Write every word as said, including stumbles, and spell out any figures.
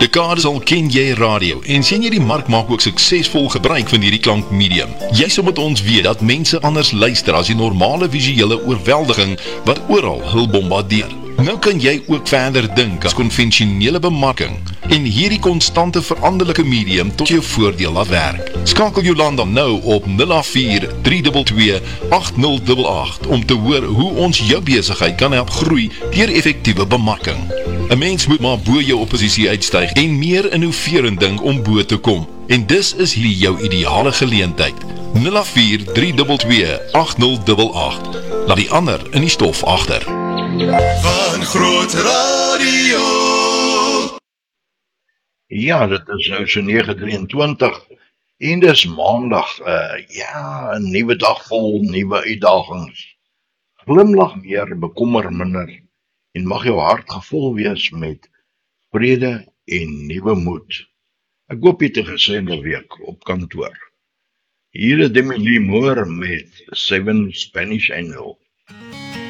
Dekades al ken jy radio en sien jy die mark maak ook suksesvol gebruik van hierdie klankmedium. Jy sal met ons weet dat mense anders luister as die normale visuele oorweldiging wat oral hul bombardeer. Nou kan jy ook verder dink as konvensionele bemarking en hierdie konstante veranderlike medium tot jou voordeel laat werk. Skakel Jolanda nou op nul agt vier, drie twee twee, agt nul agt agt om te hoor hoe ons jou besigheid kan help groei deur effektiewe bemarking. 'n Mens moet maar bo jou oppositie uitstyg en meer innoverend dink om bo te kom. En dis is hier jou ideale geleentheid. nul agt vier, drie twee twee, agt nul agt agt. Laat die ander in die stof agter. Van Groot Radio. Ja, dit is nou so negen drieëntwintig en dis maandag, uh, ja, 'n nuwe dag vol nuwe uitdagings. Glimlag meer, bekommer minder en mag jou hart gevul wees met vrede en nuwe moed. Ek hoop jy het 'n geseënde week op kantoor. Hier is Demi Lee Moore met Seven Spanish Angel.